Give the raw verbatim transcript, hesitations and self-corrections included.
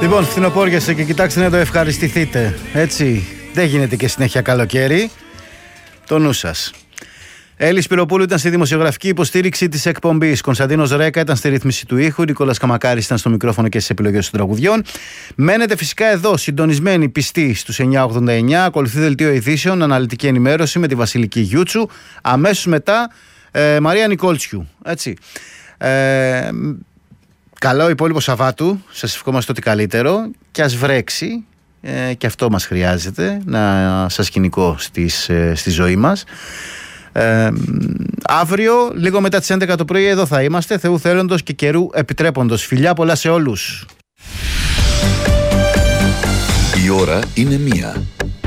Λοιπόν, φθινοπόριασε και κοιτάξτε να το ευχαριστηθείτε. Έτσι, δεν γίνεται και συνέχεια καλοκαίρι. Το νου σας. Έλλη Σπυροπούλου ήταν στη δημοσιογραφική υποστήριξη της εκπομπής. Κωνσταντίνος Ρέκα ήταν στη ρύθμιση του ήχου. Νικόλας Καμακάρης ήταν στο μικρόφωνο και στις επιλογές των τραγουδιών. Μένετε φυσικά εδώ, συντονισμένοι, πιστοί στους εννιά ογδόντα εννιά. Ακολουθεί δελτίο ειδήσεων, αναλυτική ενημέρωση με τη Βασιλική Γιούτσου. Αμέσως μετά ε, Μαρία Νικόλτσιου. Έτσι. Ε, καλό υπόλοιπο Σαββάτου. Σας ευχόμαστε ό,τι καλύτερο. Και ας βρέξει. Ε, και αυτό μας χρειάζεται. Να σας σκηνικό στις, ε, στη ζωή μας. Ε, αύριο, λίγο μετά τις έντεκα το πρωί, εδώ θα είμαστε, Θεού θέλοντος και καιρού επιτρέποντος. Φιλιά πολλά σε όλους. Η ώρα είναι μία.